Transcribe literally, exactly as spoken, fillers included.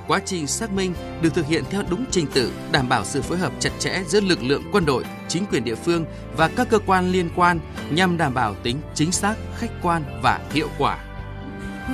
Quá trình xác minh được thực hiện theo đúng trình tự, đảm bảo sự phối hợp chặt chẽ giữa lực lượng quân đội, chính quyền địa phương và các cơ quan liên quan nhằm đảm bảo tính chính xác, khách quan và hiệu quả.